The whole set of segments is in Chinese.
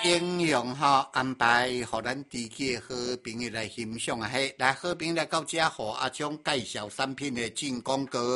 应用安排，互咱自己好朋友来欣赏啊！嘿，来好朋友来到这，互阿昌介绍产品的进广告。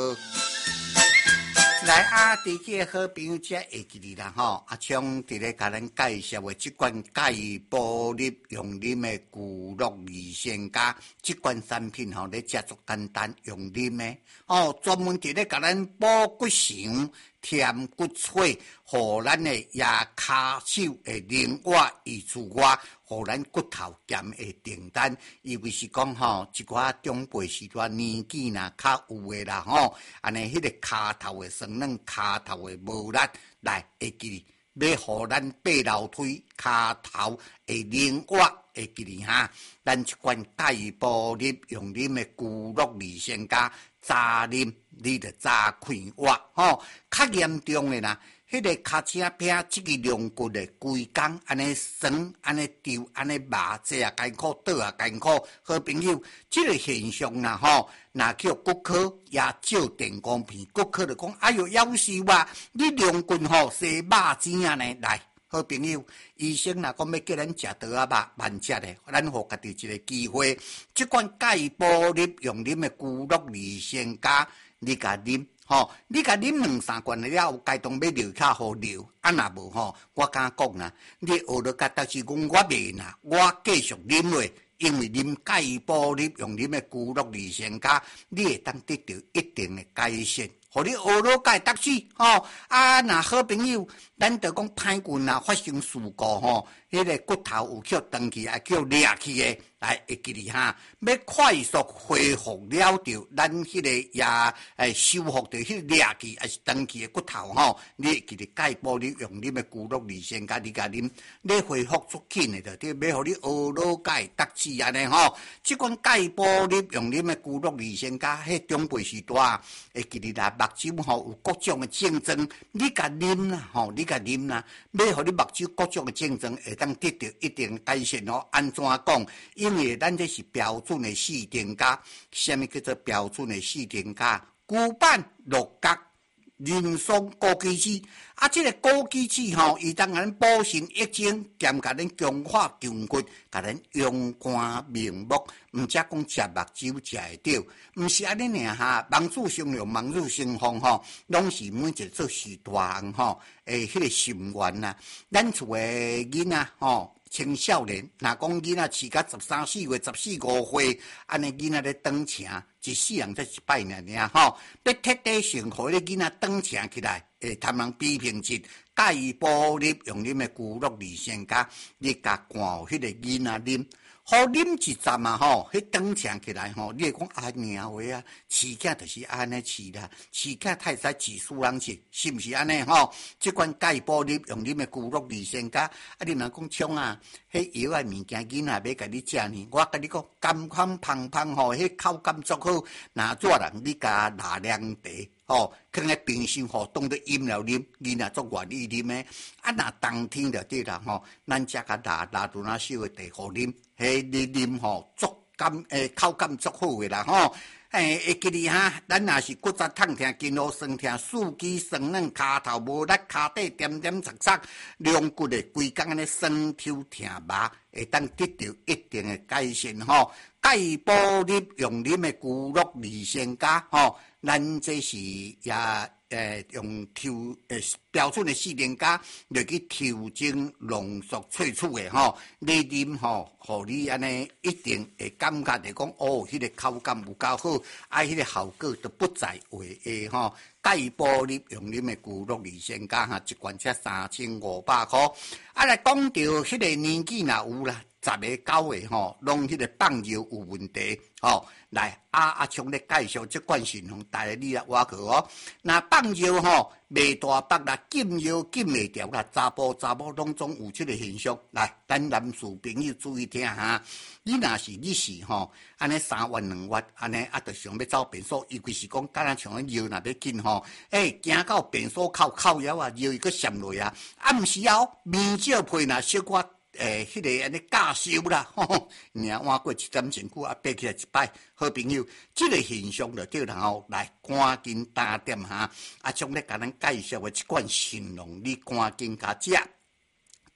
来啊，自己好朋友这会记哩啦阿昌伫咧甲咱介绍的这款钙玻璃用啉的骨乐二仙家，这款产品咧制作简单用啉的专门伫咧甲咱补骨肠、添骨髓，互咱的牙骹手的灵活易除外，互咱骨头健会定单。因为是讲一寡长辈时段年纪若较有的啦安尼迄个骹头的酸软、骹头的无力，来会记哩，要互咱爬楼梯骹头会灵活会记哩咱一罐钙玻璃用啉的骨乐二仙家。早啉你着早开活较严重的啦，迄个骹颈病，即个龙骨的规工安尼酸，安尼丢，安尼麻，坐也艰苦，倒也艰苦。好朋友，即个现象啦若叫骨科也照电光片，骨科就讲，哎哟，夭寿啊！你龙骨洗肉钱啊呢？来，好朋友，医生若讲要叫咱食倒啊肉，慢食的，咱互家己一个机会。即款钙玻璃用啉的骨乐二仙家，你甲啉你甲啉2-3罐了，有该当要留较好留，若无我敢讲啦，你学了甲，但是讲我袂啦，我继续啉落，因为啉钙玻璃用啉的骨乐二仙家，你会当得到一定的改善。互你学了解读书若好朋友，咱就讲歹棍发生事故迄个骨头有叫长去，也叫裂去的，来会记哩要快速恢复了着咱迄个也修复着迄个裂去还是长去的骨头你会记哩钙玻璃用啉的骨乐二仙家，你甲啉，你恢复足紧的，就要互你学了解读书安尼即款钙玻璃用啉的骨乐二仙家，迄长辈时代会记哩啦。目睭有各种的症状，你甲啉啦你甲啉啦，要互你目睭各种的症状会当得到一定的改善安怎讲？因为咱这是标准的四定家，什么叫做标准的四定家？骨板、六角、人松、枸杞子这个枸杞子伊当咱补肾益精，兼甲咱强化筋骨，甲咱阳肝明目，毋则讲食目睭食会着，毋是安尼尔望子成龙、望子成凤拢是每一个做事大人迄个心愿啦。咱厝诶囡仔青少年，若讲囡仔饲到13、14月、14、15岁，安尼囡仔咧长成，一世人才一摆尔要彻底性互迄个囡仔长成起来，他人批评一钙玻璃用啉的骨乐二仙家，你甲灌互迄个囡仔啉。好啉一站迄长成起来你会讲娘话饲囝就是安尼饲啦，饲囝太使饲输人饲，是毋是安尼即款钙玻璃用啉的骨乐二仙家，你若讲冲迄药物件囡仔要甲你食呢，我甲你讲甘款芳芳迄口感足好，若做人你甲拿两茶放在冰箱当作饮料啉，囡仔足愿意啉的。若冬天就对啦咱则甲拿住那小的茶互啉，迄你啉足口感足好的啦会记哩咱若是骨质痛痛、筋络酸痛、四肢酸软、骹头无力、骹底点点擦擦、龙骨的规工安尼酸痛痛麻，会当得到一定的改善钙玻璃用啉的骨乐二仙家咱这是也用抽标准的四定家来去抽精浓缩萃取的你啉互你安尼一定会感觉着讲迄个口感有够好，迄个效果都不在话下钙玻璃用啉的骨乐二仙家一罐才3500块。来讲到迄个年纪若有啦，10个9个拢迄个放尿有问题来阿昌咧介绍即款信用带你来我去若放尿未大腹啦，禁尿禁袂掉啦，查甫拢总有即个现象。来，咱男士朋友注意听你若是安尼3月2月安尼就想要走便所，尤其是讲敢若像尿若要紧行到便所口枵尿伊佫闪落毋是面罩皮若小可迄个安尼假收啦换过一点身躯爬起来一摆，好朋友，即个现象就对啦来赶紧打点将咧甲咱介绍的即款形容，你赶紧甲食。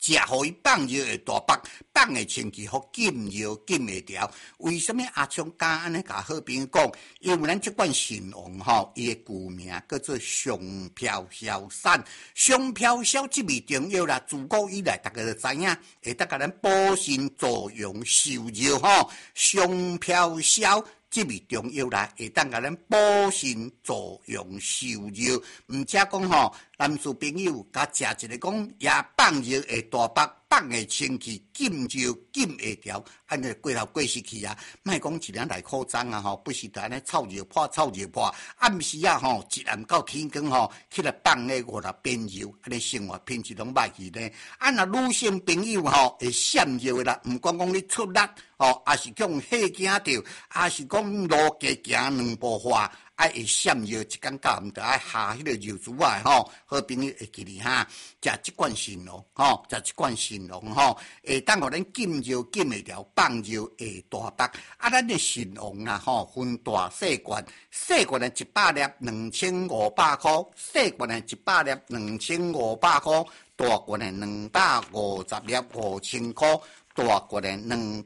食互伊放尿会大腹，放的清气互禁药禁会调。为什么阿昌敢安尼甲好朋友讲？因为咱即款神王吼，伊的旧名叫做上飘消散。上飘消即味中药啦，自古以来大家都知影，会当甲咱补肾作用受热吼。上飘消即味中药啦，会当甲咱补肾作用受热。毋则讲吼，男士朋友甲食一个讲，也放热会大腹，放的清气，禁热禁会调，安尼过头过失去啊！莫讲一两来口脏啊吼，不是就安尼臭热破，暗时啊吼，一暗到天光吼，起来放咧五六边油，安尼生活品质拢歹去呢。啊，若女性朋友吼会闪热啦，毋管讲你出力吼，也是讲血惊着，也是讲路街行两步花。爱会闪热，一工到毋得爱下迄个油珠啊吼，好朋友会记哩哈，食即罐神龙吼，食即罐神龙吼，会当互咱禁热禁会调，放热会大腹。啊，咱的神龙啊吼，分大细罐，细罐的100粒2500块，细罐的100粒2500块，大罐的250粒5000块。大罐的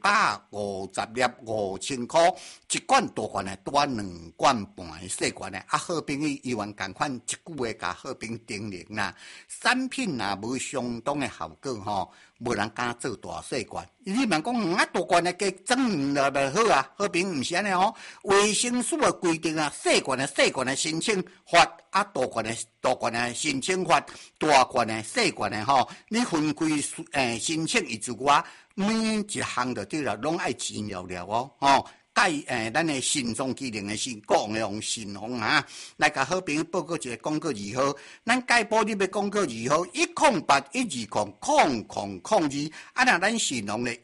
250粒5000块，一罐大罐的多2罐半的细罐的。啊，好朋友依然共款一句话，甲好朋友叮咛啦。产品若无相当的效果吼，无人敢做大细罐。你问讲啊，大罐的加装了袂好啊？好朋友毋是安尼吼，卫生署的规定啊，细罐的申请发，啊大罐的申请发，大罐的细罐的吼，你分开申请以之外。每一项就对了，拢爱钱了了哦，吼！咱的信众机灵的信，讲的用信用啊，来甲好朋友报告一个广告如何？咱介保你要广告如何？10812000002，啊那咱信用咧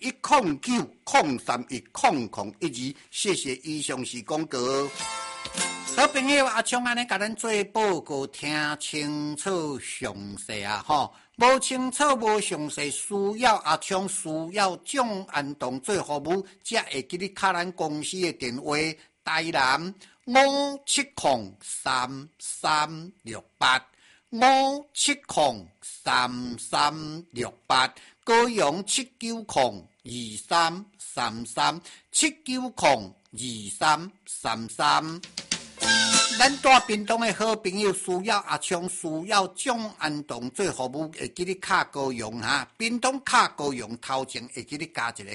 109031001，谢谢，以上是广告。好朋友阿昌安尼甲咱做报告，听清楚详细啊吼！无清楚无详细，需要阿昌需要蒋安东做服务，才会记你敲咱公司的电话，台南5703368，5703368，高雄7902333，7902333。咱大屏东的好朋友需要阿昌，需要蒋安东做服务，会记你卡高雄哈，屏东卡高雄头前会记你加一个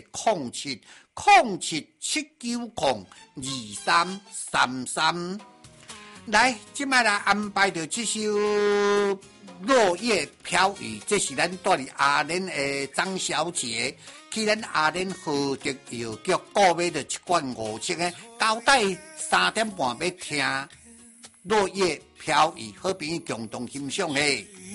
0707902333。来，即摆来安排着这首落叶飘雨，这是咱住伫阿莲的张小姐。去咱阿莲和德药局购买着一罐500的，交代3点半要听落叶飘雨，好朋友共同欣赏嘿。